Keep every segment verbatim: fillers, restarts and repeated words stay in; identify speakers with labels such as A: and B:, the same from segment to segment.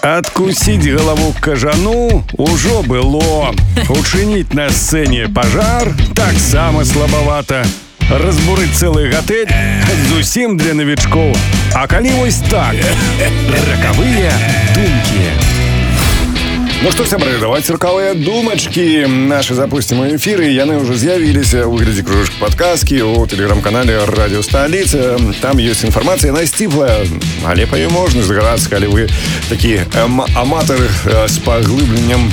A: Адкусіць галаву кажану ўжо было. Учыніць на сцэне пажар таксама слабавата. Разбурыць цэлы гатэль зусім для навічкоў. А калі вось так, ракавыя думкі. Ну што, сябры, давайте рукавыя думачкі нашы запусцім у эфіры. Яны ўжо з'явіліся ў выглядзе кружачкі падказкі ў тэлеграм-канале Радіо Сталіца. Там ёсць інфармацыя насціплая, але па ёй можна здагадацца, калі вы такі аматары з паглыбленнем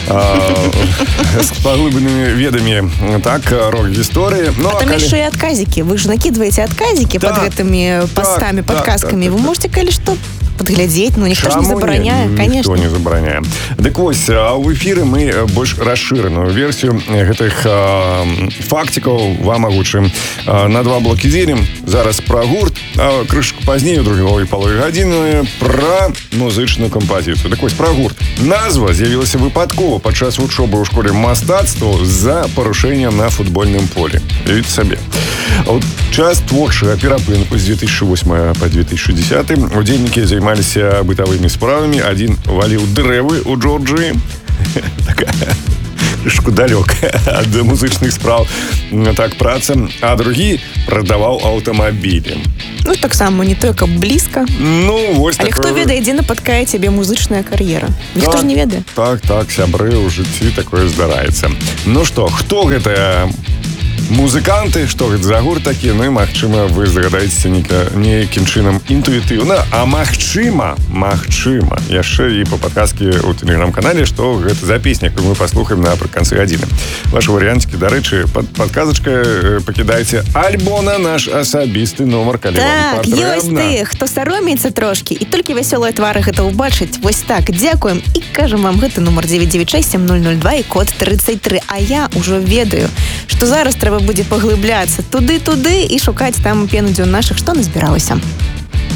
A: з паглыбленымі ведамі, так, рок-гісторыі.
B: Ну, а там калі... яшчэ і адказікі. Вы ж накидываеце адказікі так, пад гэтымі пастамі, так, падказкамі. Так, так, вы можете, калі што, подглядзець, ну ніхто ж не забараняе, конечно.
A: Ніхто не забараняе. Дык вось, а ў эфіры мы больш расшыраную версію гэтых а, фактикаў вам агучым. А, на два блокі дзелім. Зараз пра гурт, а крышку пазней у другой палове гадзіны пра музычную кампазіцыю. Дык вось, пра гурт. Назва з'явілася выпадкова падчас вучобы ў школе мастацтва за парушэннем на футбольным полі. Уявіце сабе. От час творчага перапынку з две тысячи восьмага па две тысячи дзесяты удзельнікі займаліся бытавымі справамі. Адзін валіў дрэвы ў Джорджыі. Такая крышку далёкая ад музычных спраў. Так, праца. А другі прадаваў аўтамабілі.
B: Ну, таксама не то, каб блізка.
A: Ну, вось
B: але такое... хто ведае, дзе напаткае цябе музычная кар'ера? Ніхто
A: так,
B: ж не ведае.
A: Так, так, сябры, у жыцці такое здараецца. Ну што, хто гэтая музыканты, што гэта за гурт такі? Ну і, магчыма, вы здагадаецеся нейкім чынам інтуітыўна, а магчыма, магчыма, яшчэ і па падказкі ў тэлеграм-канале, што гэта за песня, якую мы паслухаем напрыканцы гадзіны. Вашы варыянцікі, дарэчы, пад падказачка пакідайце альбо на наш асабісты нумар, калі
B: так,
A: вам патрэбна.
B: Так, ёсць тых, хто саромеецца трошкі і толькі вясёлыя твары гэта ўбачыць. Вось так, дзякуем і кажам вам гэты нумар девять девять шесть семь ноль ноль два і код тридцать три. А я ўжо ведаю, што зараз трэба будзе паглыбляцца туды-туды і шукаць там пену дзён нашых, што назбіралася.